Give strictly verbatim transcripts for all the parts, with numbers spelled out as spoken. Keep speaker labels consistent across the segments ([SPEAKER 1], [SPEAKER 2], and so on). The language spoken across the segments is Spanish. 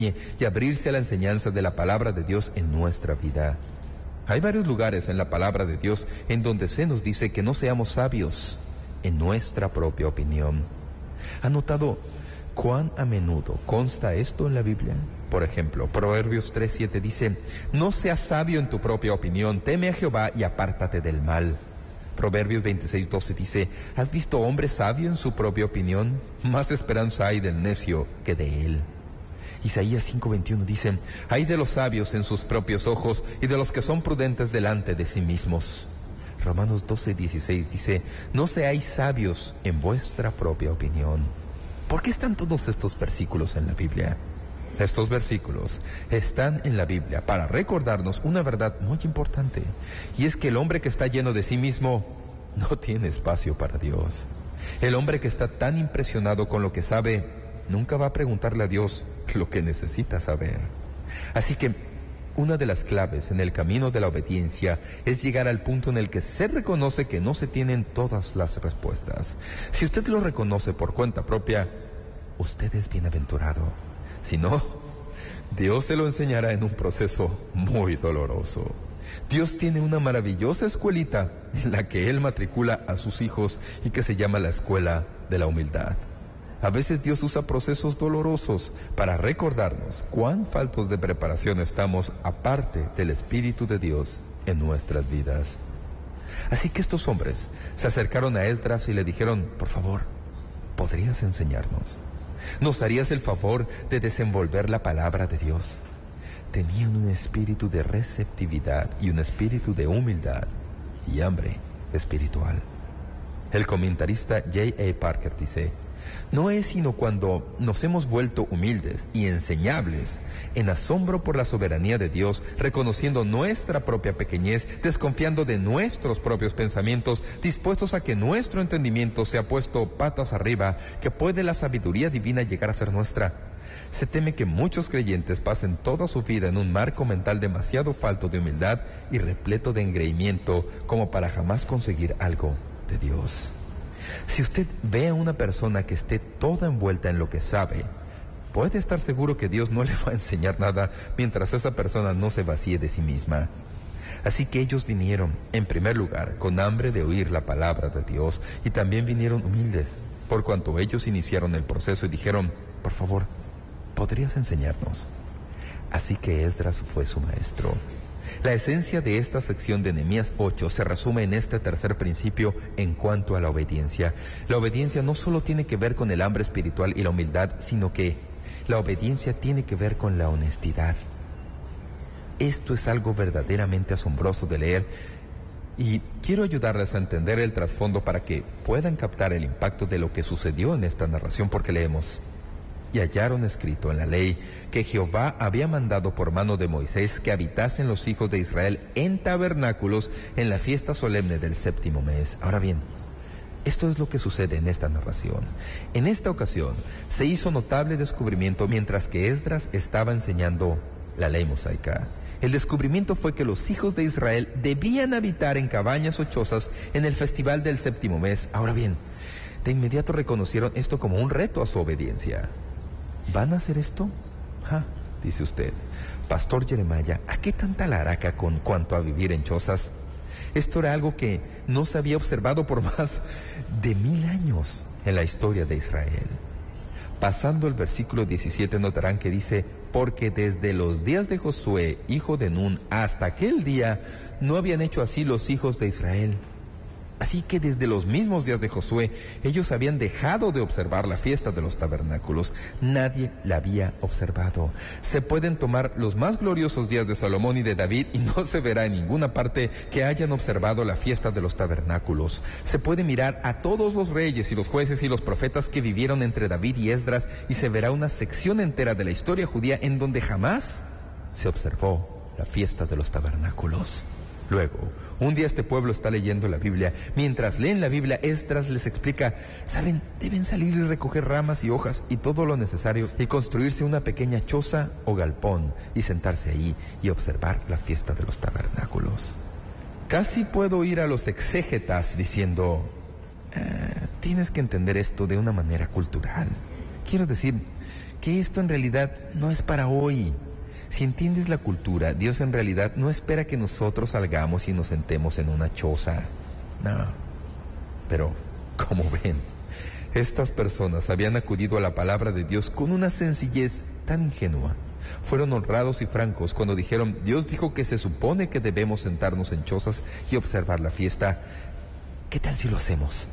[SPEAKER 1] y abrirse a la enseñanza de la palabra de Dios en nuestra vida. Hay varios lugares en la palabra de Dios en donde se nos dice que no seamos sabios en nuestra propia opinión. ¿Ha notado cuán a menudo consta esto en la Biblia? Por ejemplo, Proverbios tres siete dice: no seas sabio en tu propia opinión, teme a Jehová y apártate del mal. Proverbios veintiséis doce dice: ¿has visto hombre sabio en su propia opinión? Más esperanza hay del necio que de él. Isaías cinco veintiuno dice: hay de los sabios en sus propios ojos y de los que son prudentes delante de sí mismos. Romanos doce dieciséis dice: no seáis sabios en vuestra propia opinión. ¿Por qué están todos estos versículos en la Biblia? Estos versículos están en la Biblia para recordarnos una verdad muy importante, y es que el hombre que está lleno de sí mismo no tiene espacio para Dios. El hombre que está tan impresionado con lo que sabe nunca va a preguntarle a Dios lo que necesita saber. Así que una de las claves en el camino de la obediencia es llegar al punto en el que se reconoce que no se tienen todas las respuestas. Si usted lo reconoce por cuenta propia, usted es bienaventurado. Si no, Dios se lo enseñará en un proceso muy doloroso. Dios tiene una maravillosa escuelita en la que Él matricula a sus hijos y que se llama la escuela de la humildad. A veces Dios usa procesos dolorosos para recordarnos cuán faltos de preparación estamos aparte del Espíritu de Dios en nuestras vidas. Así que estos hombres se acercaron a Esdras y le dijeron: por favor, ¿podrías enseñarnos? ¿Nos harías el favor de desenvolver la palabra de Dios? Tenían un espíritu de receptividad y un espíritu de humildad y hambre espiritual. El comentarista J A Parker dice: no es sino cuando nos hemos vuelto humildes y enseñables, en asombro por la soberanía de Dios, reconociendo nuestra propia pequeñez, desconfiando de nuestros propios pensamientos, dispuestos a que nuestro entendimiento sea puesto patas arriba, que puede la sabiduría divina llegar a ser nuestra. Se teme que muchos creyentes pasen toda su vida en un marco mental demasiado falto de humildad y repleto de engreimiento como para jamás conseguir algo de Dios. Si usted ve a una persona que esté toda envuelta en lo que sabe, puede estar seguro que Dios no le va a enseñar nada mientras esa persona no se vacíe de sí misma. Así que ellos vinieron, en primer lugar, con hambre de oír la palabra de Dios, y también vinieron humildes, por cuanto ellos iniciaron el proceso y dijeron: por favor, ¿podrías enseñarnos? Así que Esdras fue su maestro. La esencia de esta sección de Nehemías ocho se resume en este tercer principio en cuanto a la obediencia. La obediencia no solo tiene que ver con el hambre espiritual y la humildad, sino que la obediencia tiene que ver con la honestidad. Esto es algo verdaderamente asombroso de leer, y quiero ayudarles a entender el trasfondo para que puedan captar el impacto de lo que sucedió en esta narración, porque leemos: y hallaron escrito en la ley que Jehová había mandado por mano de Moisés que habitasen los hijos de Israel en tabernáculos en la fiesta solemne del séptimo mes. Ahora bien, esto es lo que sucede en esta narración. En esta ocasión se hizo notable descubrimiento mientras que Esdras estaba enseñando la ley mosaica. El descubrimiento fue que los hijos de Israel debían habitar en cabañas o chozas en el festival del séptimo mes. Ahora bien, de inmediato reconocieron esto como un reto a su obediencia. ¿Van a hacer esto? Ah, dice usted: Pastor Jeremiah, ¿a qué tanta laraca con cuanto a vivir en chozas? Esto era algo que no se había observado por más de mil años en la historia de Israel. Pasando el versículo diecisiete, notarán que dice: porque desde los días de Josué, hijo de Nun, hasta aquel día, no habían hecho así los hijos de Israel. Así que desde los mismos días de Josué, ellos habían dejado de observar la fiesta de los tabernáculos. Nadie la había observado. Se pueden tomar los más gloriosos días de Salomón y de David y no se verá en ninguna parte que hayan observado la fiesta de los tabernáculos. Se puede mirar a todos los reyes y los jueces y los profetas que vivieron entre David y Esdras y se verá una sección entera de la historia judía en donde jamás se observó la fiesta de los tabernáculos. Luego, un día este pueblo está leyendo la Biblia. Mientras leen la Biblia, Esdras les explica: ¿saben? Deben salir y recoger ramas y hojas y todo lo necesario y construirse una pequeña choza o galpón y sentarse ahí y observar la fiesta de los tabernáculos. Casi puedo ir a los exégetas diciendo: eh, tienes que entender esto de una manera cultural. Quiero decir que esto en realidad no es para hoy. Si entiendes la cultura, Dios en realidad no espera que nosotros salgamos y nos sentemos en una choza. No. Pero, como ven, estas personas habían acudido a la palabra de Dios con una sencillez tan ingenua. Fueron honrados y francos cuando dijeron: Dios dijo que se supone que debemos sentarnos en chozas y observar la fiesta. ¿Qué tal si lo hacemos?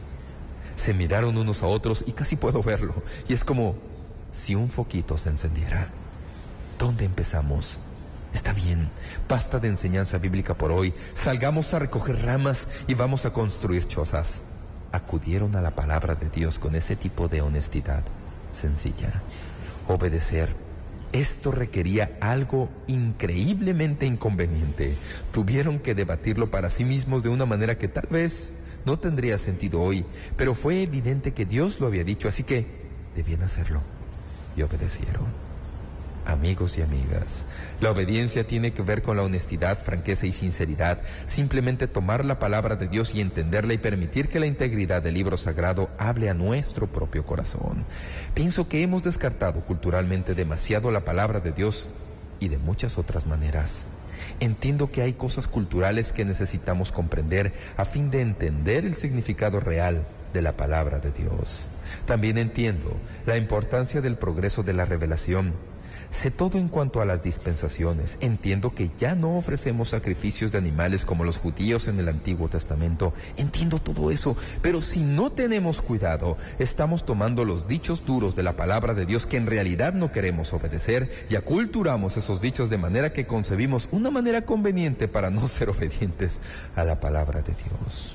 [SPEAKER 1] Se miraron unos a otros y casi puedo verlo. Y es como si un foquito se encendiera. ¿Dónde empezamos? Está bien, basta de enseñanza bíblica por hoy. Salgamos a recoger ramas y vamos a construir chozas. Acudieron a la palabra de Dios con ese tipo de honestidad sencilla. Obedecer. Esto requería algo increíblemente inconveniente. Tuvieron que debatirlo para sí mismos de una manera que tal vez no tendría sentido hoy, pero fue evidente que Dios lo había dicho, así que debían hacerlo. Y obedecieron. Amigos y amigas, la obediencia tiene que ver con la honestidad, franqueza y sinceridad. Simplemente tomar la palabra de Dios y entenderla y permitir que la integridad del libro sagrado hable a nuestro propio corazón. Pienso que hemos descartado culturalmente demasiado la palabra de Dios y de muchas otras maneras. Entiendo que hay cosas culturales que necesitamos comprender a fin de entender el significado real de la palabra de Dios. También entiendo la importancia del progreso de la revelación. Sé todo en cuanto a las dispensaciones. Entiendo que ya no ofrecemos sacrificios de animales como los judíos en el Antiguo Testamento. Entiendo todo eso, pero si no tenemos cuidado, estamos tomando los dichos duros de la palabra de Dios que en realidad no queremos obedecer y aculturamos esos dichos de manera que concebimos una manera conveniente para no ser obedientes a la palabra de Dios.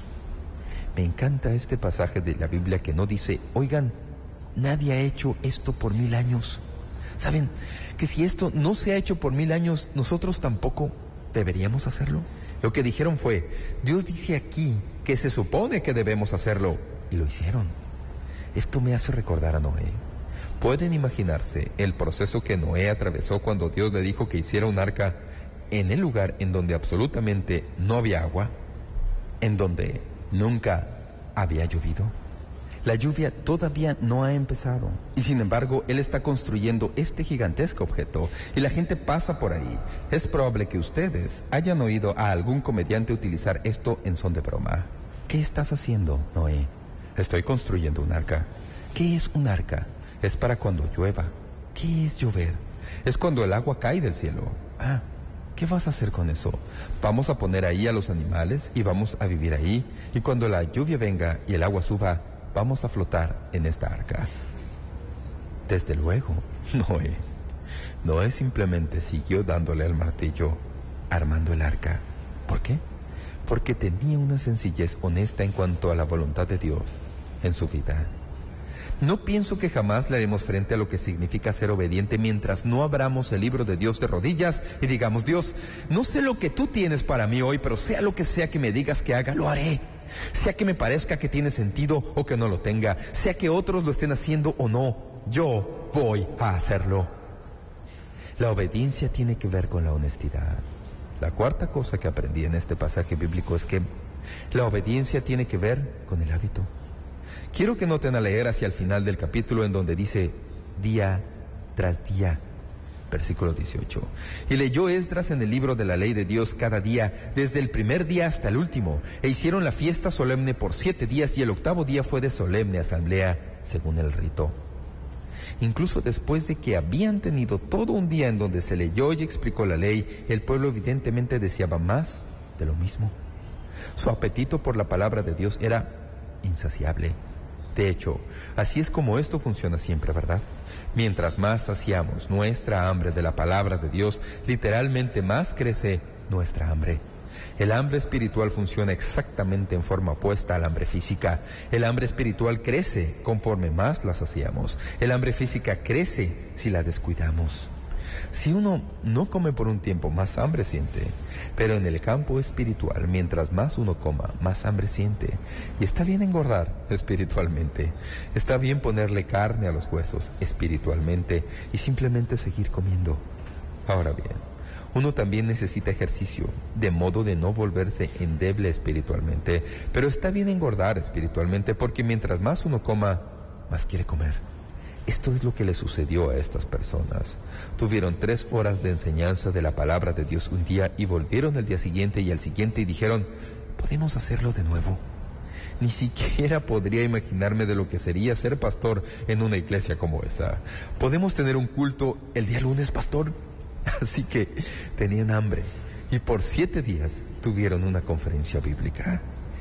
[SPEAKER 1] Me encanta este pasaje de la Biblia que no dice: oigan, nadie ha hecho esto por mil años. ¿Saben que si esto no se ha hecho por mil años, nosotros tampoco deberíamos hacerlo? Lo que dijeron fue: Dios dice aquí que se supone que debemos hacerlo, y lo hicieron. Esto me hace recordar a Noé. ¿Pueden imaginarse el proceso que Noé atravesó cuando Dios le dijo que hiciera un arca en el lugar en donde absolutamente no había agua, en donde nunca había llovido? La lluvia todavía no ha empezado y sin embargo él está construyendo este gigantesco objeto y la gente pasa por ahí. Es probable que ustedes hayan oído a algún comediante utilizar esto en son de broma. ¿Qué estás haciendo, Noé? Estoy construyendo un arca. ¿Qué es un arca? Es para cuando llueva. ¿Qué es llover? Es cuando el agua cae del cielo. Ah, ¿qué vas a hacer con eso? Vamos a poner ahí a los animales y vamos a vivir ahí, y cuando la lluvia venga y el agua suba, vamos a flotar en esta arca. Desde luego, Noé. Noé simplemente siguió dándole al martillo, armando el arca. ¿Por qué? Porque tenía una sencillez honesta en cuanto a la voluntad de Dios en su vida. No pienso que jamás le haremos frente a lo que significa ser obediente mientras no abramos el libro de Dios de rodillas y digamos: Dios, no sé lo que tú tienes para mí hoy, pero sea lo que sea que me digas que haga, lo haré. Sea que me parezca que tiene sentido o que no lo tenga, sea que otros lo estén haciendo o no, yo voy a hacerlo. La obediencia tiene que ver con la honestidad. La cuarta cosa que aprendí en este pasaje bíblico es que la obediencia tiene que ver con el hábito. Quiero que noten al leer hacia el final del capítulo en donde dice día tras día. Versículo dieciocho. Y leyó Esdras en el libro de la ley de Dios cada día, desde el primer día hasta el último, e hicieron la fiesta solemne por siete días, y el octavo día fue de solemne asamblea, según el rito. Incluso después de que habían tenido todo un día en donde se leyó y explicó la ley, el pueblo evidentemente deseaba más de lo mismo. Su apetito por la palabra de Dios era insaciable. De hecho, así es como esto funciona siempre, ¿verdad? Mientras más saciamos nuestra hambre de la palabra de Dios, literalmente más crece nuestra hambre. El hambre espiritual funciona exactamente en forma opuesta al hambre física. El hambre espiritual crece conforme más la saciamos. El hambre física crece si la descuidamos. Si uno no come por un tiempo, más hambre siente. Pero en el campo espiritual, mientras más uno coma, más hambre siente. Y está bien engordar espiritualmente. Está bien ponerle carne a los huesos espiritualmente y simplemente seguir comiendo. Ahora bien, uno también necesita ejercicio, de modo de no volverse endeble espiritualmente. Pero está bien engordar espiritualmente porque mientras más uno coma, más quiere comer. Esto es lo que le sucedió a estas personas. Tuvieron tres horas de enseñanza de la palabra de Dios un día y volvieron el día siguiente y al siguiente y dijeron, ¿podemos hacerlo de nuevo? Ni siquiera podría imaginarme de lo que sería ser pastor en una iglesia como esa. ¿Podemos tener un culto el día lunes, pastor? Así que tenían hambre y por siete días tuvieron una conferencia bíblica.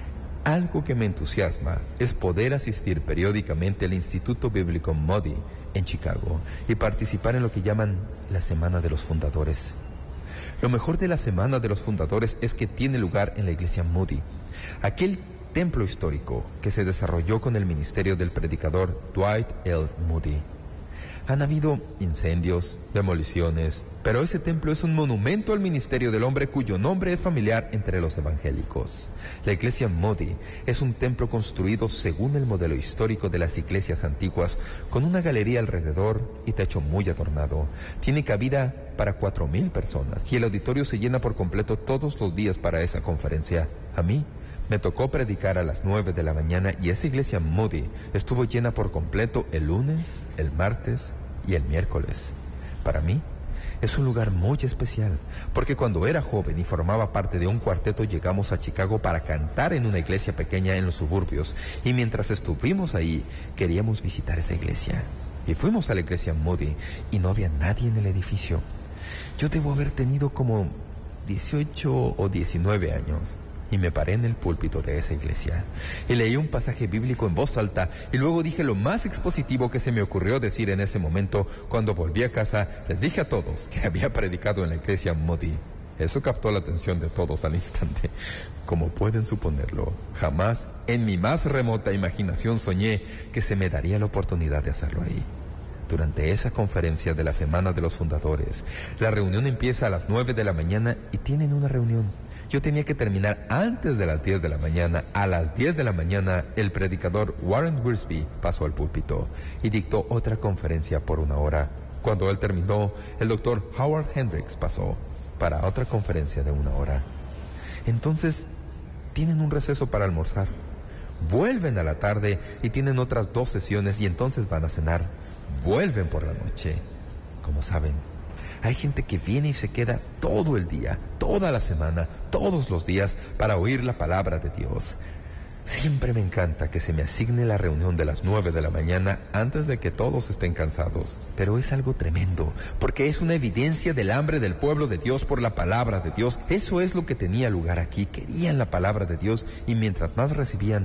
[SPEAKER 1] Algo que me entusiasma es poder asistir periódicamente al Instituto Bíblico Moody en Chicago y participar en lo que llaman la Semana de los Fundadores. Lo mejor de la Semana de los Fundadores es que tiene lugar en la iglesia Moody, aquel templo histórico que se desarrolló con el ministerio del predicador Dwight L. Moody. Han habido incendios, demoliciones, pero ese templo es un monumento al ministerio del hombre cuyo nombre es familiar entre los evangélicos. La iglesia Moody es un templo construido según el modelo histórico de las iglesias antiguas, con una galería alrededor y techo muy adornado. Tiene cabida para cuatro mil personas y el auditorio se llena por completo todos los días para esa conferencia. A mí me tocó predicar a las nueve de la mañana y esa iglesia Moody estuvo llena por completo el lunes, el martes y el miércoles. Para mí es un lugar muy especial, porque cuando era joven y formaba parte de un cuarteto llegamos a Chicago para cantar en una iglesia pequeña en los suburbios y mientras estuvimos ahí queríamos visitar esa iglesia. Y fuimos a la iglesia Moody y no había nadie en el edificio. Yo debo haber tenido como dieciocho o diecinueve años. Y me paré en el púlpito de esa iglesia y leí un pasaje bíblico en voz alta y luego dije lo más expositivo que se me ocurrió decir en ese momento. Cuando volví a casa, les dije a todos que había predicado en la iglesia Moody. Eso captó la atención de todos al instante. Como pueden suponerlo, jamás en mi más remota imaginación soñé que se me daría la oportunidad de hacerlo ahí. Durante esa conferencia de la Semana de los Fundadores, la reunión empieza a las nueve de la mañana y tienen una reunión. Yo tenía que terminar antes de las diez de la mañana. A las diez de la mañana, el predicador Warren Wiersbe pasó al púlpito y dictó otra conferencia por una hora. Cuando él terminó, el doctor Howard Hendricks pasó para otra conferencia de una hora. Entonces, tienen un receso para almorzar. Vuelven a la tarde y tienen otras dos sesiones y entonces van a cenar. Vuelven por la noche. Como saben, hay gente que viene y se queda todo el día, toda la semana, todos los días para oír la palabra de Dios. Siempre me encanta que se me asigne la reunión de las nueve de la mañana antes de que todos estén cansados. Pero es algo tremendo, porque es una evidencia del hambre del pueblo de Dios por la palabra de Dios. Eso es lo que tenía lugar aquí. Querían la palabra de Dios y mientras más recibían,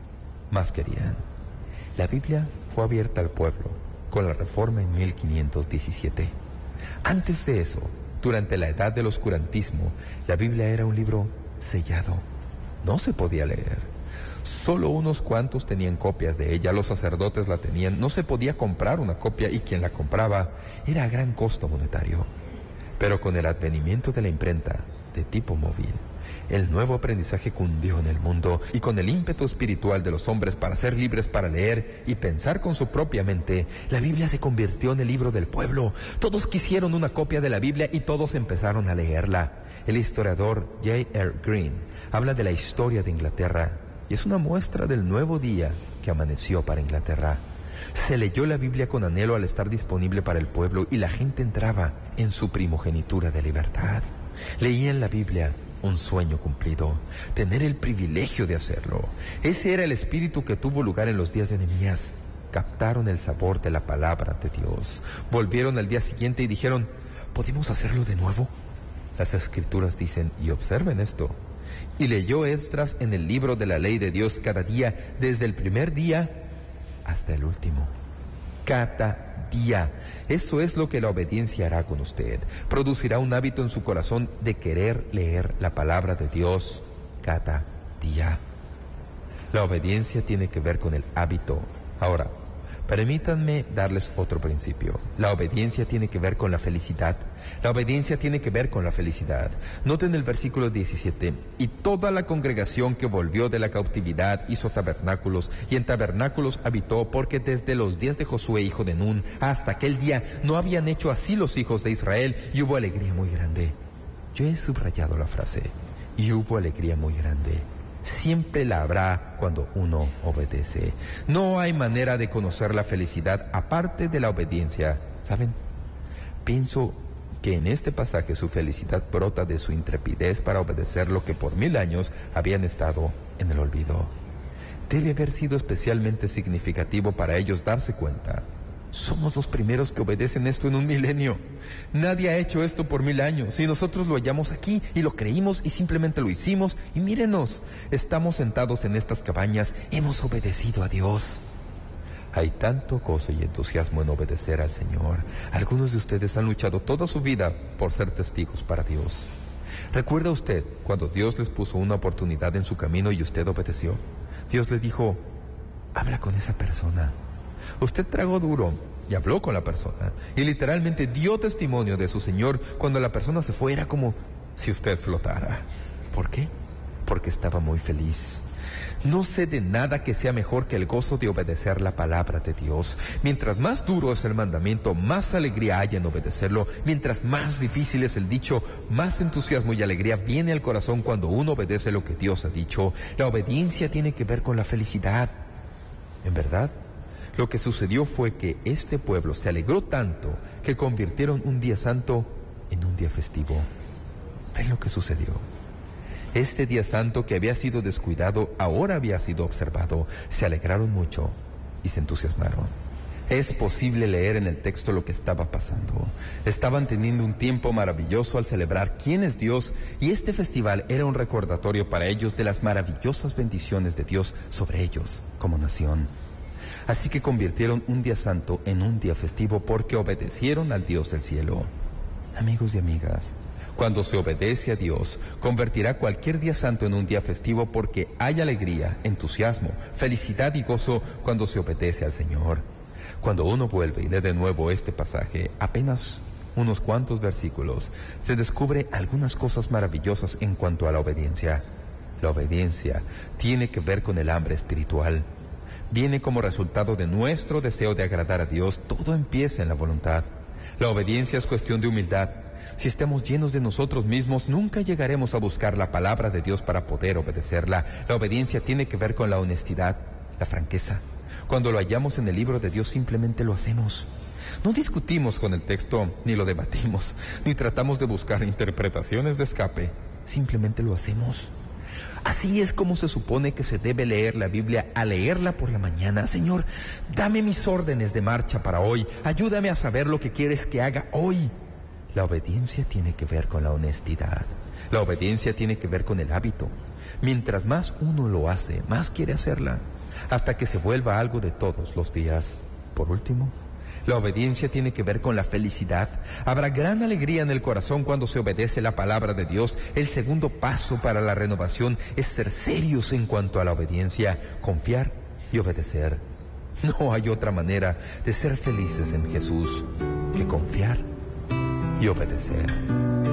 [SPEAKER 1] más querían. La Biblia fue abierta al pueblo con la Reforma en mil quinientos diecisiete. Antes de eso, durante la edad del oscurantismo, la Biblia era un libro sellado. No se podía leer. Solo unos cuantos tenían copias de ella, los sacerdotes la tenían, no se podía comprar una copia y quien la compraba era a gran costo monetario. Pero con el advenimiento de la imprenta de tipo móvil, el nuevo aprendizaje cundió en el mundo y con el ímpetu espiritual de los hombres para ser libres para leer y pensar con su propia mente, la Biblia se convirtió en el libro del pueblo. Todos quisieron una copia de la Biblia y todos empezaron a leerla. El historiador J R Green habla de la historia de Inglaterra y es una muestra del nuevo día que amaneció para Inglaterra. Se leyó la Biblia con anhelo al estar disponible para el pueblo y la gente entraba en su primogenitura de libertad. Leían la Biblia, un sueño cumplido, tener el privilegio de hacerlo. Ese era el espíritu que tuvo lugar en los días de Nehemías. Captaron el sabor de la palabra de Dios. Volvieron al día siguiente y dijeron, ¿podemos hacerlo de nuevo? Las escrituras dicen, y observen esto, y leyó Esdras en el libro de la ley de Dios cada día, desde el primer día hasta el último. Cada día. Eso es lo que la obediencia hará con usted. Producirá un hábito en su corazón de querer leer la palabra de Dios cada día. La obediencia tiene que ver con el hábito. Ahora, permítanme darles otro principio. La obediencia tiene que ver con la felicidad. La obediencia tiene que ver con la felicidad. Noten el versículo diecisiete. Y toda la congregación que volvió de la cautividad hizo tabernáculos, y en tabernáculos habitó, porque desde los días de Josué, hijo de Nun, hasta aquel día no habían hecho así los hijos de Israel, y hubo alegría muy grande. Yo he subrayado la frase, y hubo alegría muy grande. siempre la habrá cuando uno obedece. No hay manera de conocer la felicidad aparte de la obediencia. ¿Saben? Pienso que en este pasaje su felicidad brota de su intrepidez para obedecer lo que por mil años habían estado en el olvido. Debe haber sido especialmente significativo para ellos darse cuenta. Somos los primeros que obedecen esto en un milenio. Nadie ha hecho esto por mil años y nosotros lo hallamos aquí y lo creímos y simplemente lo hicimos. Y mírenos, estamos sentados en estas cabañas, hemos obedecido a Dios. Hay tanto gozo y entusiasmo en obedecer al Señor. Algunos de ustedes han luchado toda su vida por ser testigos para Dios. ¿Recuerda usted cuando Dios les puso una oportunidad en su camino y usted obedeció? Dios le dijo, habla con esa persona. Usted tragó duro y habló con la persona y literalmente dio testimonio de su Señor. Cuando la persona se fue era como si usted flotara. ¿Por qué? Porque estaba muy feliz. No sé de nada que sea mejor que el gozo de obedecer la palabra de Dios. Mientras más duro es el mandamiento, más alegría hay en obedecerlo. Mientras más difícil es el dicho, más entusiasmo y alegría viene al corazón cuando uno obedece lo que Dios ha dicho. La obediencia tiene que ver con la felicidad. En verdad, lo que sucedió fue que este pueblo se alegró tanto que convirtieron un día santo en un día festivo. ¿Ven lo que sucedió? Este día santo que había sido descuidado, ahora había sido observado. Se alegraron mucho y se entusiasmaron. Es posible leer en el texto lo que estaba pasando. Estaban teniendo un tiempo maravilloso al celebrar quién es Dios, y este festival era un recordatorio para ellos de las maravillosas bendiciones de Dios sobre ellos como nación. Así que convirtieron un día santo en un día festivo porque obedecieron al Dios del cielo. Amigos y amigas, cuando se obedece a Dios, convertirá cualquier día santo en un día festivo porque hay alegría, entusiasmo, felicidad y gozo cuando se obedece al Señor. Cuando uno vuelve y lee de nuevo este pasaje, apenas unos cuantos versículos, se descubre algunas cosas maravillosas en cuanto a la obediencia. La obediencia tiene que ver con el hambre espiritual. Viene como resultado de nuestro deseo de agradar a Dios. Todo empieza en la voluntad. La obediencia es cuestión de humildad. Si estamos llenos de nosotros mismos, nunca llegaremos a buscar la palabra de Dios para poder obedecerla. La obediencia tiene que ver con la honestidad, la franqueza. Cuando lo hallamos en el libro de Dios, simplemente lo hacemos. No discutimos con el texto, ni lo debatimos, ni tratamos de buscar interpretaciones de escape. Simplemente lo hacemos. Así es como se supone que se debe leer la Biblia, a leerla por la mañana. Señor, dame mis órdenes de marcha para hoy. Ayúdame a saber lo que quieres que haga hoy. La obediencia tiene que ver con la honestidad. La obediencia tiene que ver con el hábito. Mientras más uno lo hace, más quiere hacerla, hasta que se vuelva algo de todos los días. Por último, la obediencia tiene que ver con la felicidad. Habrá gran alegría en el corazón cuando se obedece la palabra de Dios. El segundo paso para la renovación es ser serios en cuanto a la obediencia, confiar y obedecer. No hay otra manera de ser felices en Jesús que confiar y obedecer.